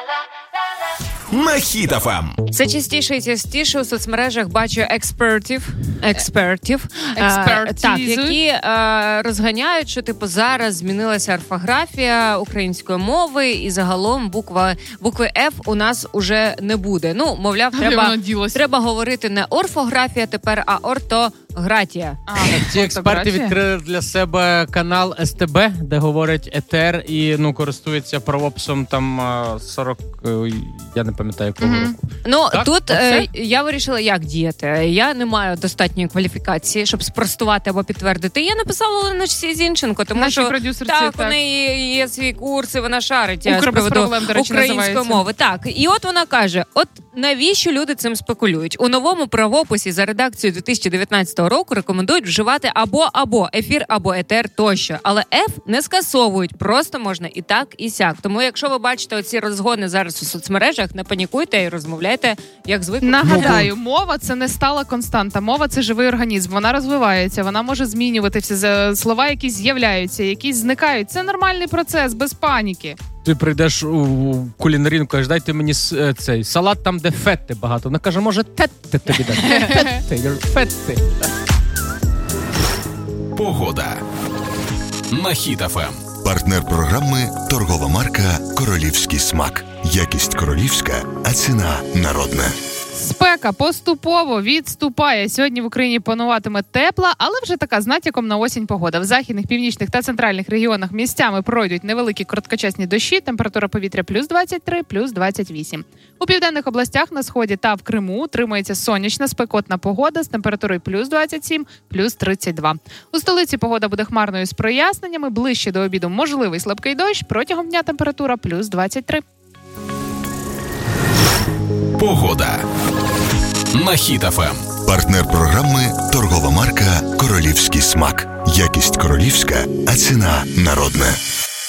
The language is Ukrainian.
На Хіт ФМ. Все частіше і частіше у соцмережах бачу експертів, так, які розганяють, що типу зараз змінилася орфографія української мови і загалом букви F у нас уже не буде. Ну, мовляв, треба говорити не орфографія тепер, а ортографія. Ці експерти відкрили для себе канал СТБ, де говорять етер і користуються правописом там 40, я не пам'ятаю якого року. Ну, так? Тут я вирішила, як діяти. Я не маю достатньої кваліфікації, щоб спростувати або підтвердити. Я написала Оленочці Зінченко, тому що у неї є свій курс, і вона шарить з приводу української мови. Так, і от вона каже, от навіщо люди цим спекулюють? У новому правописі за редакцією 2019 року рекомендують вживати або ефір, або етер тощо. Але F не скасовують, просто можна і так, і сяк. Тому якщо ви бачите оці розгони зараз у соцмережах, не панікуйте і розмовляйте, як звикли. Нагадаю, мова – це не стала константа. Мова – це живий організм. Вона розвивається, вона може змінюватися. Слова якісь з'являються, якісь зникають. Це нормальний процес, без паніки. Ти прийдеш у кулінарію, кажеш, дайте мені цей салат там, де фетти багато. Вона каже, може, тетти тобі дати. Фетти. Погода. На Хіт ФМ. Партнер програми – торгова марка «Королівський смак». Якість королівська, а ціна народна. Спека поступово відступає. Сьогодні в Україні пануватиме тепла, але вже така з натяком на осінь погода. В західних, північних та центральних регіонах місцями пройдуть невеликі короткочасні дощі, температура повітря плюс 23, плюс 28. У південних областях на сході та в Криму тримається сонячна спекотна погода з температурою плюс 27, плюс 32. У столиці погода буде хмарною з проясненнями, ближче до обіду можливий слабкий дощ, протягом дня температура плюс 23. Погода. На Хіт ФМ. Партнер програми – торгова марка «Королівський смак». Якість королівська, а ціна народна.